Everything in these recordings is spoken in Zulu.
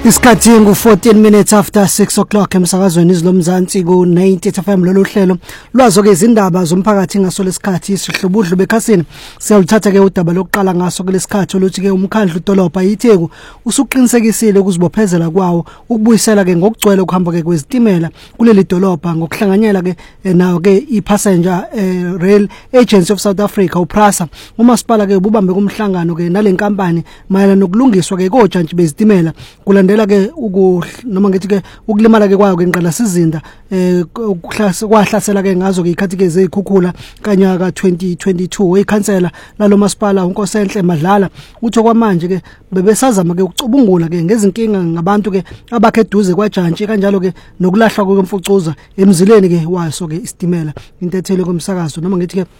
Isikhathi ngu14 minutes after 6 o'clock emsakazweni izilomzansi ku 90 FM lolu hlelo lwazo ke izindaba zomphakathi ngaso lesikhathi sihlubudlu bekhasini siyaluthatha ke udaba lokuqala ngaso kulesikhathi oluthi ke umkhandlu dolobha yitheku usuqinisekisile ukuzibophezela kwawo ukubuyisela ke ngokugcwele ukuhamba ke kwezitimela kuleli dolobha ngokuhlanganyela ke nawo ke iPassenger Rail Agency of South Africa uPrasa umasipala ke ubambe kumhlangano ke nalenkampani mayelana nokulungiswa ke kojantshi bezitimela kulandela ke noma ngithi ke ukulimala ke kwayo ngeqala sizinda kwahlasela ke ngazo ke ikhathi ke ezikhukhula kanyaka 2022 ikhansela lalo masipala uNkosenhle Madlala utho kwamanje ke bebesazama ke ukucubungula ke ngezinkinga ngabantu ke abakheduze kwajantshi kanjalo ke nokulahlwa kwemfucuza emzileni ke waso ke isitimela intethele komsakazo noma ngithi ke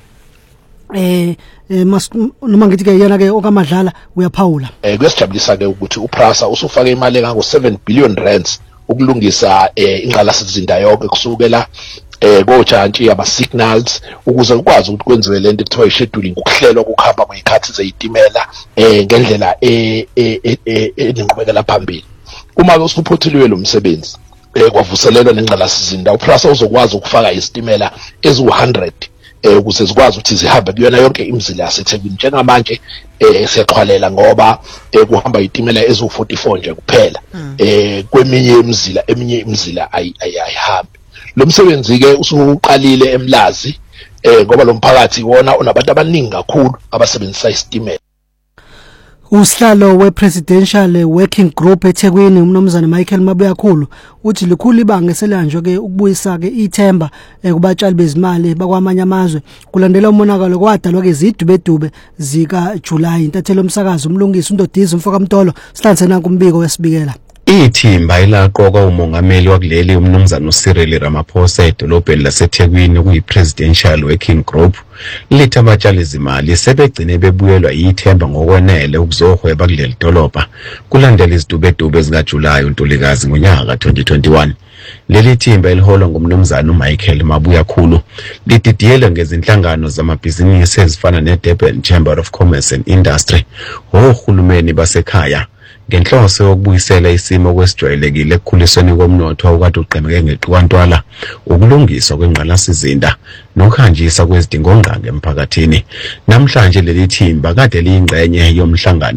noma ngithi ke yana ke okamadlala uyaphawula kwesijabulisa ke ukuthi uPrasa usufake imali engango 7 billion rands ukulungisa ingqalasizinda yonke kusukela kojantshi aba signals ukuze ukwazi ukuthi kwenziwe lento ekuthiwa scheduling ukuhlelwa ukuhamba kwezikhathi zezitimela ngendlela enqhubekela phambili uma ke usuphotheliwe lo msebenzi kwavuselelwa nengqalasizinda uPrasa uzokwazi ukufaka izitimela ezu100 ukuze zikwazi ukuthi zihambe kuyona yonke imizila yaseThekwini njengamanje siyaxhwalela ngoba kuhamba izitimela ezu44 nje kuphela eminye imizila ayihambi lo msebenzi ke usuqalile eMlazi ngoba lo mphakathi wona onabantu abaningi kakhulu abasebenzisa isitimela. Usihlalo we-Presidential Working Group eThekwini umnomzana Michael Mabuyakhulu uthi likhulu ibanga eselanjwe ke ukubuyisa ke ithemba kubatshali bezimali bakwamanye amazwe kulandela umonakalo kwadalwa ke izidubedube zika July intathelo umsakazo umlungisi uNdodizi Mfokamtolo sihlanje nanku umbiko wesibikela. Ithimba ilaqoka umongameli wakuleli umnumzana uCyril Ramaphosa edolobheni laseThekwini kuyi-Presidential Working Group lithi abatshali izimali sebegcine bebuyelwa ithemba ngokwenele ukuzohweba kuleli dolobha kulandela izidubedube zikaJulayi uNtulikazi ngonyaka ka2021. Leli thimba eliholwa ngumnumzana uMichael Mabuyakhulu lididiyelwe ngezinhlangano zamabhizinisi ezifana neDurban Chamber of Commerce and Industry ohulumeni basekhaya ngenhloso yokubuyisela isimo kwesijwayelekile ekukhulisweni komnotho okade uqhemeke ngeqhwantwala ukulungiswa kwengqalasizinda nokhanjiswa kwezidingongqangi emphakathini. Namhlanje leli thimba kade liyingxenye yomhlangano